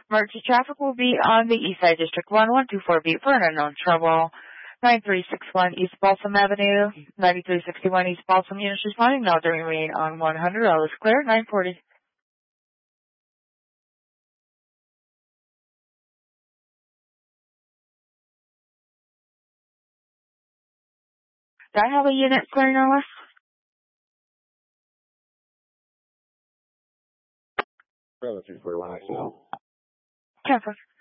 Emergency traffic will be on the East Side District 1124B for an unknown trouble. 9361 East Balsam Avenue, 9361 East Balsam. Units responding now to remain on 100. All is clear. 940. Do I have a unit clearing over? Bravo 341 XL. 10-4.